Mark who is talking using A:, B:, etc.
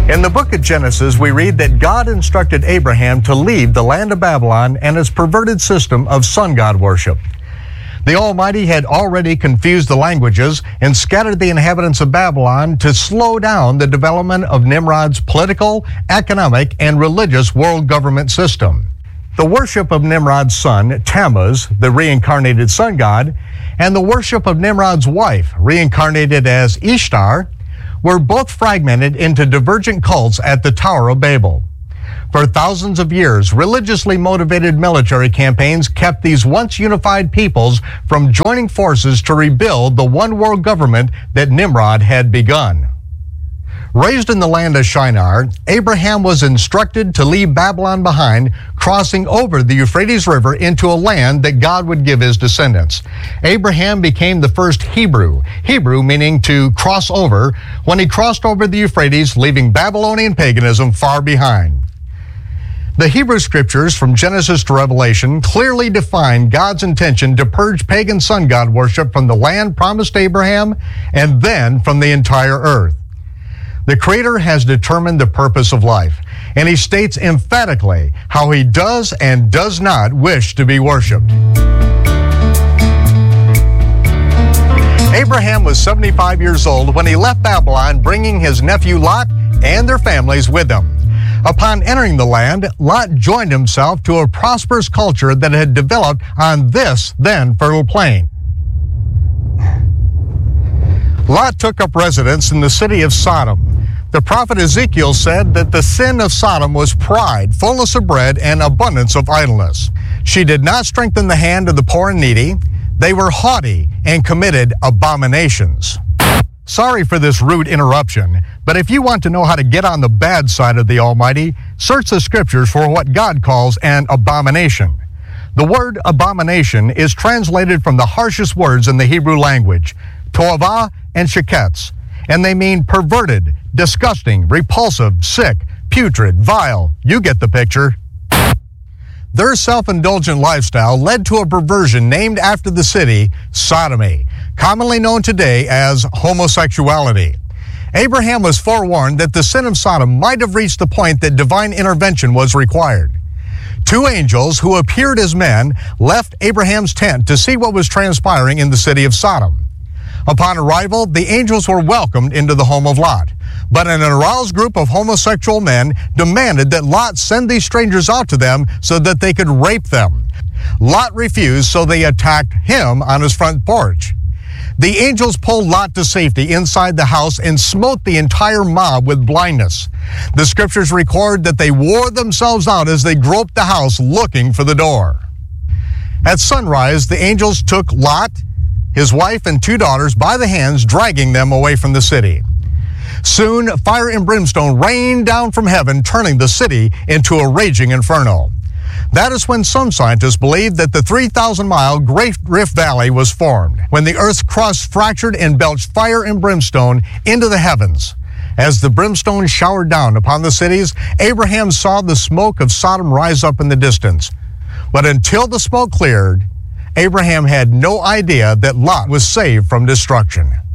A: In the book of Genesis, we read that God instructed Abraham to leave the land of Babylon and its perverted system of sun god worship. The Almighty had already confused the languages and scattered the inhabitants of Babylon to slow down the development of Nimrod's political, economic, and religious world government system. The worship of Nimrod's son, Tammuz, the reincarnated sun god, and the worship of Nimrod's wife, reincarnated as Ishtar, were both fragmented into divergent cults at the Tower of Babel. For thousands of years, religiously motivated military campaigns kept these once unified peoples from joining forces to rebuild the one world government that Nimrod had begun. Raised in the land of Shinar, Abraham was instructed to leave Babylon behind, crossing over the Euphrates River into a land that God would give his descendants. Abraham became the first Hebrew meaning to cross over, when he crossed over the Euphrates, leaving Babylonian paganism far behind. The Hebrew scriptures from Genesis to Revelation clearly define God's intention to purge pagan sun god worship from the land promised Abraham and then from the entire earth. The Creator has determined the purpose of life, and he states emphatically how he does and does not wish to be worshiped. Abraham was 75 years old when he left Babylon, bringing his nephew Lot and their families with him. Upon entering the land, Lot joined himself to a prosperous culture that had developed on this then fertile plain. Lot took up residence in the city of Sodom. The prophet Ezekiel said that the sin of Sodom was pride, fullness of bread, and abundance of idleness. She did not strengthen the hand of the poor and needy. They were haughty and committed abominations. Sorry for this rude interruption, but if you want to know how to get on the bad side of the Almighty, search the scriptures for what God calls an abomination. The word abomination is translated from the harshest words in the Hebrew language, toavah and sheketz, and they mean perverted, disgusting, repulsive, sick, putrid, vile. You get the picture. Their self-indulgent lifestyle led to a perversion named after the city, sodomy, commonly known today as homosexuality. Abraham was forewarned that the sin of Sodom might have reached the point that divine intervention was required. Two angels who appeared as men left Abraham's tent to see what was transpiring in the city of Sodom. Upon arrival, the angels were welcomed into the home of Lot, but an aroused group of homosexual men demanded that Lot send these strangers out to them so that they could rape them. Lot refused, so they attacked him on his front porch. The angels pulled Lot to safety inside the house and smote the entire mob with blindness. The scriptures record that they wore themselves out as they groped the house looking for the door. At sunrise, the angels took Lot, his wife, and 2 daughters by the hands, dragging them away from the city. Soon, fire and brimstone rained down from heaven, turning the city into a raging inferno. That is when some scientists believe that the 3,000-mile Great Rift Valley was formed, when the earth's crust fractured and belched fire and brimstone into the heavens. As the brimstone showered down upon the cities, Abraham saw the smoke of Sodom rise up in the distance. But until the smoke cleared, Abraham had no idea that Lot was saved from destruction.